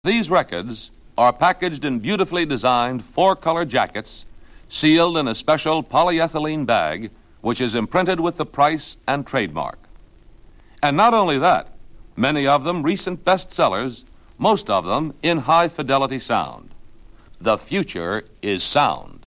These records are packaged in beautifully designed four-color jackets, sealed in a special polyethylene bag, which is imprinted with the price and trademark. And not only that, many of them recent bestsellers, most of them in high-fidelity sound. The future is sound.